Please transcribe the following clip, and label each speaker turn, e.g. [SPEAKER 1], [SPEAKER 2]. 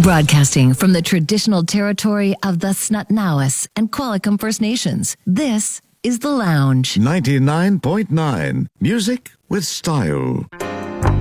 [SPEAKER 1] Broadcasting from the traditional territory of the Snutnawis and Qualicum First Nations, this is The Lounge.
[SPEAKER 2] 99.9 Music with Style.